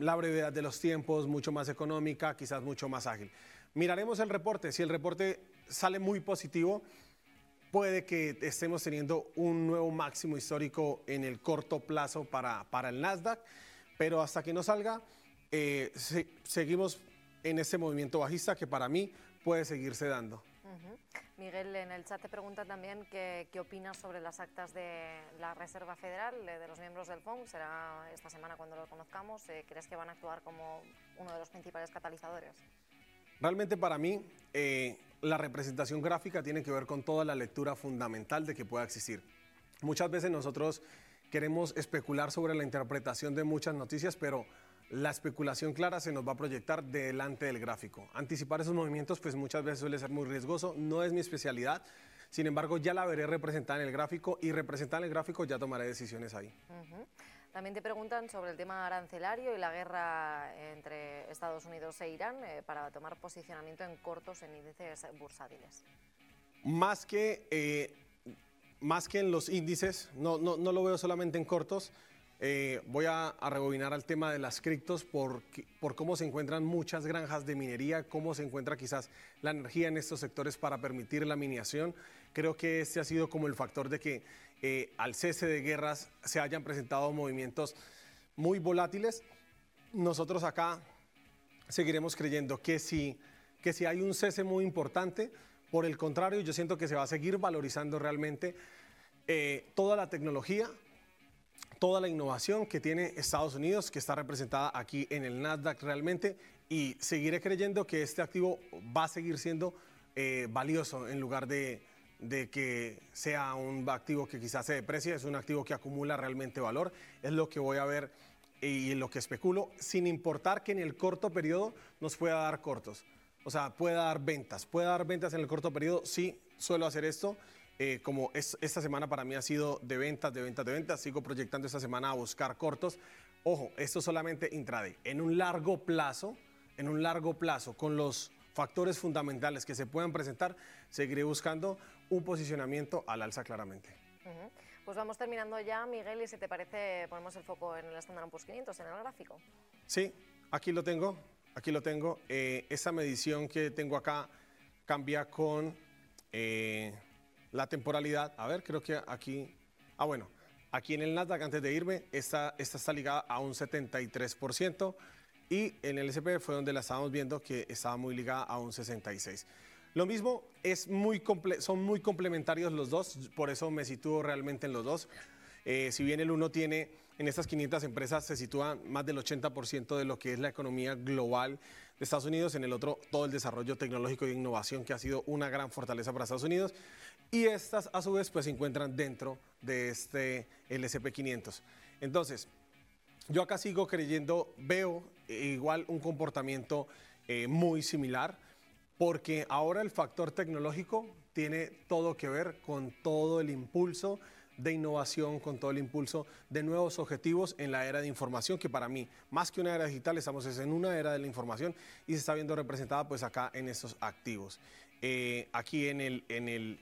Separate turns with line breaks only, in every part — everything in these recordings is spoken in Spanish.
la brevedad de los tiempos, mucho más económica, quizás mucho más ágil. Miraremos el reporte. Si el reporte sale muy positivo, puede que estemos teniendo un nuevo máximo histórico en el corto plazo para el Nasdaq, pero hasta que no salga, seguimos en este movimiento bajista que para mí puede seguirse dando.
Miguel, en el chat te pregunta también qué opinas sobre las actas de la Reserva Federal, de los miembros del FOMC. Será esta semana cuando lo conozcamos. ¿Crees que van a actuar como uno de los principales catalizadores?
Realmente para mí, la representación gráfica tiene que ver con toda la lectura fundamental de que pueda existir. Muchas veces nosotros queremos especular sobre la interpretación de muchas noticias, pero la especulación clara se nos va a proyectar delante del gráfico. Anticipar esos movimientos pues muchas veces suele ser muy riesgoso, no es mi especialidad. Sin embargo, ya la veré representada en el gráfico y representada en el gráfico ya tomaré decisiones ahí.
También te preguntan sobre el tema arancelario y la guerra entre Estados Unidos e Irán para tomar posicionamiento en cortos en índices bursátiles.
Más que en los índices, no lo veo solamente en cortos. Voy a rebobinar al tema de las criptos por cómo se encuentran muchas granjas de minería, cómo se encuentra quizás la energía en estos sectores para permitir la mineación. Creo que este ha sido como el factor de que al cese de guerras se hayan presentado movimientos muy volátiles. Nosotros acá seguiremos creyendo que si hay un cese muy importante, por el contrario, yo siento que se va a seguir valorizando realmente toda la tecnología, toda la innovación que tiene Estados Unidos, que está representada aquí en el Nasdaq realmente, y seguiré creyendo que este activo va a seguir siendo valioso en lugar de que sea un activo que quizás se deprecie. Es un activo que acumula realmente valor, es lo que voy a ver y en lo que especulo, sin importar que en el corto periodo nos pueda dar cortos, o sea, puede dar ventas en el corto periodo. Sí, suelo hacer esto. Como esta semana para mí ha sido de ventas, sigo proyectando esta semana a buscar cortos. Ojo, esto solamente intraday. En un largo plazo, con los factores fundamentales que se puedan presentar, seguiré buscando un posicionamiento al alza claramente.
Pues vamos terminando ya, Miguel, y si te parece ponemos el foco en el Standard & Poor's 500, en el gráfico.
Sí, aquí lo tengo. Esa medición que tengo acá cambia con la temporalidad. A ver, creo que aquí... bueno, aquí en el Nasdaq, antes de irme, esta está ligada a un 73%, y en el S&P fue donde la estábamos viendo que estaba muy ligada a un 66%. Lo mismo, son muy complementarios los dos, por eso me sitúo realmente en los dos. Si bien el uno tiene, en estas 500 empresas se sitúa más del 80% de lo que es la economía global de Estados Unidos, en el otro todo el desarrollo tecnológico y innovación, que ha sido una gran fortaleza para Estados Unidos, y estas a su vez pues se encuentran dentro de el S&P 500. Entonces, yo acá sigo creyendo, veo igual un comportamiento muy similar, porque ahora el factor tecnológico tiene todo que ver con todo el impulso de innovación, con todo el impulso de nuevos objetivos en la era de información, que para mí, más que una era digital, estamos en una era de la información y se está viendo representada pues acá en estos activos. Aquí en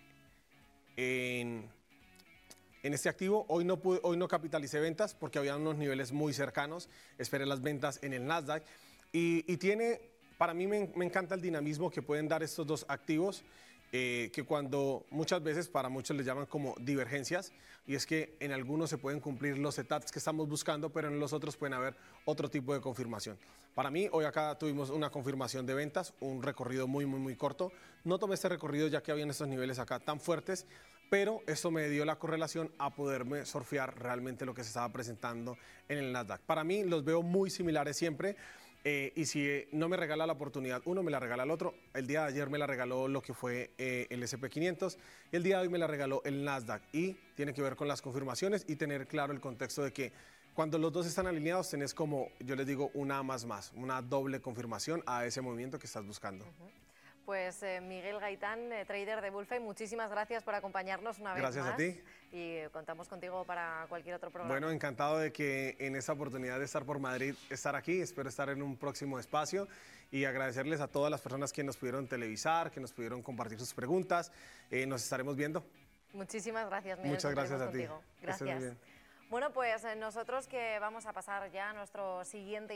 este activo, hoy no capitalicé ventas porque había unos niveles muy cercanos, esperé las ventas en el Nasdaq y para mí me encanta el dinamismo que pueden dar estos dos activos, que cuando muchas veces para muchos les llaman como divergencias, y es que en algunos se pueden cumplir los setups que estamos buscando, pero en los otros pueden haber otro tipo de confirmación. Para mí, hoy acá tuvimos una confirmación de ventas, un recorrido muy corto. No tomé este recorrido ya que habían estos niveles acá tan fuertes, pero esto me dio la correlación a poderme surfear realmente lo que se estaba presentando en el Nasdaq. Para mí los veo muy similares siempre. Y si no me regala la oportunidad uno, me la regala el otro. El día de ayer me la regaló lo que fue el S&P 500 y el día de hoy me la regaló el Nasdaq, y tiene que ver con las confirmaciones y tener claro el contexto de que cuando los dos están alineados tenés, como yo les digo, una más, una doble confirmación a ese movimiento que estás buscando.
Pues Miguel Gaitán, trader de Bullfight, muchísimas gracias por acompañarnos una vez más.
Gracias a ti.
Y contamos contigo para cualquier otro programa.
Bueno, encantado de que en esta oportunidad de estar por Madrid, estar aquí. Espero estar en un próximo espacio y agradecerles a todas las personas que nos pudieron televisar, que nos pudieron compartir sus preguntas. Nos estaremos viendo.
Muchísimas gracias, Miguel.
Muchas gracias a ti.
Gracias. Bueno, pues nosotros que vamos a pasar ya a nuestro siguiente